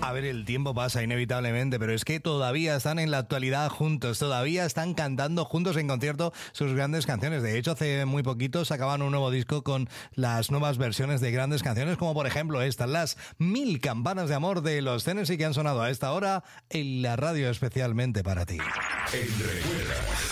A ver, el tiempo pasa inevitablemente, pero es que todavía están en la actualidad juntos, todavía están cantando juntos en concierto sus grandes canciones. De hecho, hace muy poquito sacaban un nuevo disco con las nuevas versiones de grandes canciones, como por ejemplo estas, las 1000 campanas de amor de los Tennessee, que han sonado a esta hora en la radio especialmente para ti. En Recuerda.